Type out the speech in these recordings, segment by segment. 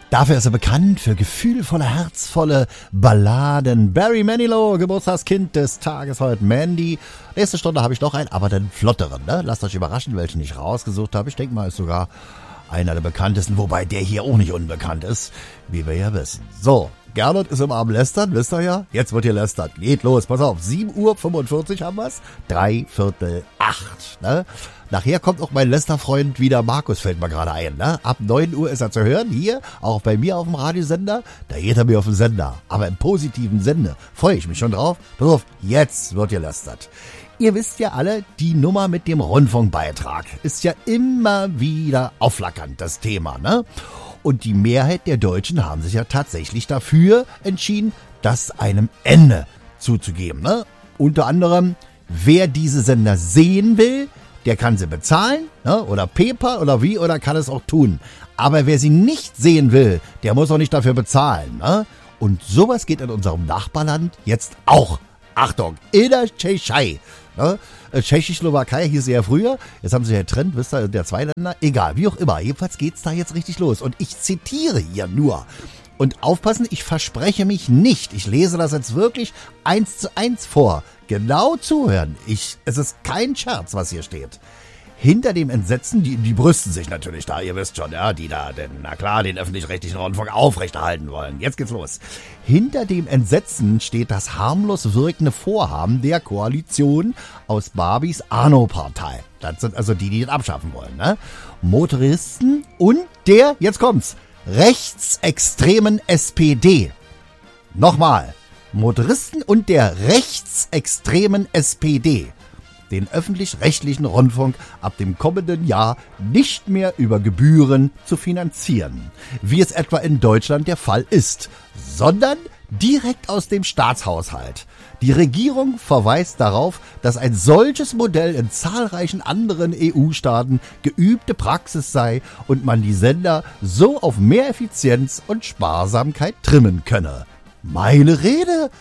Dafür ist er bekannt für gefühlvolle, herzvolle Balladen. Barry Manilow, Geburtstagskind des Tages heute, Mandy. Nächste Stunde habe ich noch einen, aber den flotteren, ne? Lasst euch überraschen, welchen ich rausgesucht habe. Ich denke mal, ist sogar einer der bekanntesten, wobei der hier auch nicht unbekannt ist, wie wir ja wissen. So, Gernot ist immer am Lästern, wisst ihr ja? Jetzt wird hier lästert. Geht los, pass auf, 7:45 haben wir's, 7:45, ne? Nachher kommt auch mein Lästerfreund wieder, Markus fällt mir gerade ein, ne? Ab 9 Uhr ist er zu hören, hier, auch bei mir auf dem Radiosender. Da geht er mir auf den Sender, aber im positiven Sinne. Freue ich mich schon drauf. Pass auf, jetzt wird hier lästert. Ihr wisst ja alle, die Nummer mit dem Rundfunkbeitrag ist ja immer wieder aufflackernd, das Thema, ne? Und die Mehrheit der Deutschen haben sich ja tatsächlich dafür entschieden, das einem Ende zuzugeben, ne? Unter anderem, wer diese Sender sehen will, der kann sie bezahlen, ne? Oder PayPal oder wie, oder kann es auch tun. Aber wer sie nicht sehen will, der muss auch nicht dafür bezahlen, ne? Und sowas geht in unserem Nachbarland jetzt auch. Achtung, in der Tschechei. Ne? Tschechoslowakei hieß sie ja früher, jetzt haben sie ja getrennt, wisst ihr, der zwei Länder, egal, wie auch immer, jedenfalls geht's da jetzt richtig los. Und ich zitiere hier nur. Und aufpassen, ich verspreche mich nicht, ich lese das jetzt wirklich 1:1 vor. Genau zuhören, es ist kein Scherz, was hier steht. Hinter dem Entsetzen, die brüsten sich natürlich da, ihr wisst schon, ja, die da, den öffentlich-rechtlichen Rundfunk aufrechterhalten wollen. Jetzt geht's los. Hinter dem Entsetzen steht das harmlos wirkende Vorhaben der Koalition aus Barbies Arno-Partei. Das sind also die den abschaffen wollen, ne? Motoristen und der, jetzt kommt's, rechtsextremen SPD. Nochmal, Motoristen und der rechtsextremen SPD. Den öffentlich-rechtlichen Rundfunk ab dem kommenden Jahr nicht mehr über Gebühren zu finanzieren, wie es etwa in Deutschland der Fall ist, sondern direkt aus dem Staatshaushalt. Die Regierung verweist darauf, dass ein solches Modell in zahlreichen anderen EU-Staaten geübte Praxis sei und man die Sender so auf mehr Effizienz und Sparsamkeit trimmen könne. Meine Rede.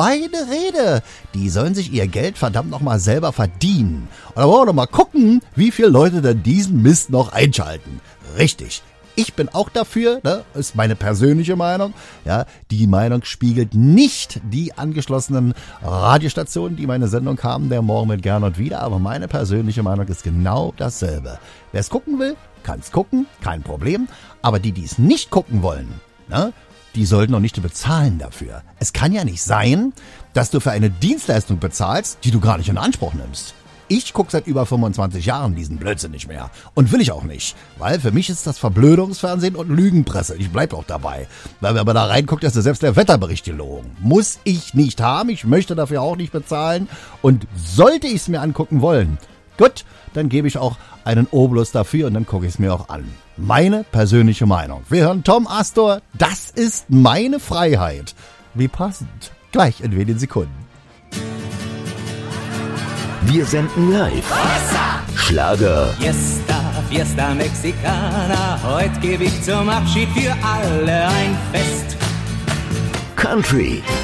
Die sollen sich ihr Geld verdammt nochmal selber verdienen. Und da wollen wir doch mal gucken, wie viele Leute denn diesen Mist noch einschalten. Richtig. Ich bin auch dafür, ne, ist meine persönliche Meinung. Ja, die Meinung spiegelt nicht die angeschlossenen Radiostationen, die meine Sendung haben, der Morgen mit Gernot wieder. Aber meine persönliche Meinung ist genau dasselbe. Wer es gucken will, kann es gucken, kein Problem. Aber die es nicht gucken wollen, ne, die sollten auch nicht bezahlen dafür. Es kann ja nicht sein, dass du für eine Dienstleistung bezahlst, die du gar nicht in Anspruch nimmst. Ich gucke seit über 25 Jahren diesen Blödsinn nicht mehr. Und will ich auch nicht. Weil für mich ist das Verblödungsfernsehen und Lügenpresse. Ich bleib auch dabei. Weil wenn man da reinguckt, ist ja selbst der Wetterbericht gelogen. Muss ich nicht haben. Ich möchte dafür auch nicht bezahlen. Und sollte ich es mir angucken wollen, gut, dann gebe ich auch einen Obolus dafür und dann gucke ich es mir auch an. Meine persönliche Meinung. Wir hören Tom Astor. Das ist meine Freiheit. Wie passend. Gleich in wenigen Sekunden. Wir senden live. Schlager. Fiesta Mexicana. Heute gebe ich zum Abschied für alle ein Fest. Country.